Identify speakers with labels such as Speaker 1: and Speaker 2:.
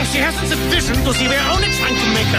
Speaker 1: She hasn't sufficient to see we're only trying to make her